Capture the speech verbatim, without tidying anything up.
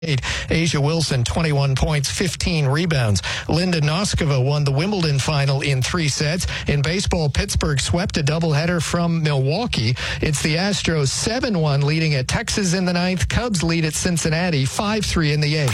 Asia Wilson, twenty-one points, fifteen rebounds. Linda Noskova won the Wimbledon final in three sets. In baseball, Pittsburgh swept a doubleheader from Milwaukee. It's the Astros seven one leading at Texas in the ninth. Cubs lead at Cincinnati five three in the eighth.